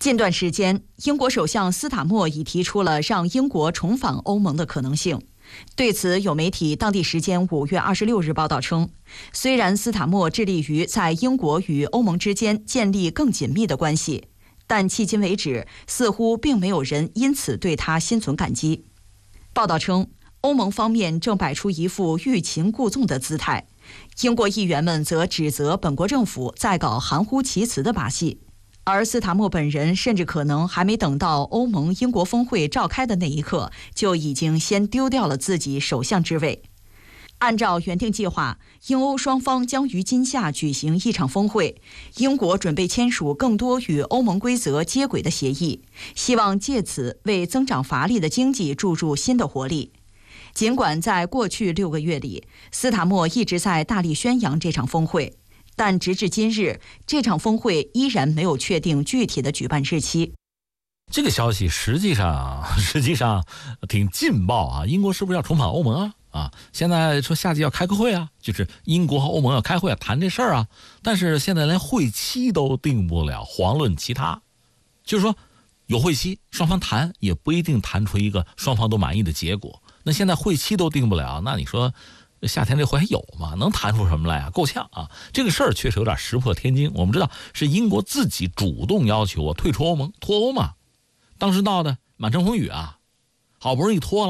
近段时间，英国首相斯塔默已提出了让英国重返欧盟的可能性。对此，有媒体当地时间5月26日报道称，虽然斯塔默致力于在英国与欧盟之间建立更紧密的关系，但迄今为止，似乎并没有人因此对他心存感激。报道称，欧盟方面正摆出一副欲擒故纵的姿态，英国议员们则指责本国政府在搞含糊其辞的把戏。而斯塔默本人甚至可能还没等到欧盟英国峰会召开的那一刻，就已经先丢掉了自己首相之位。按照原定计划，英欧双方将于今夏举行一场峰会，英国准备签署更多与欧盟规则接轨的协议，希望借此为增长乏力的经济注入新的活力。尽管在过去6个月里，斯塔默一直在大力宣扬这场峰会，但直至今日，这场峰会依然没有确定具体的举办日期。 这个消息实际上挺劲爆啊！英国是不是要重返欧盟啊？现在说夏季要开个会啊，就是英国和欧盟要开会谈这事儿啊。但是现在连会期都定不了，遑论其他。就是说有会期，双方谈也不一定谈出一个双方都满意的结果。那现在会期都定不了，那你说夏天这会还有吗？能谈出什么来啊？够呛啊！这个事儿确实有点石破天惊。我们知道是英国自己主动要求退出欧盟，脱欧嘛，当时闹得满城风雨啊，好不容易脱了。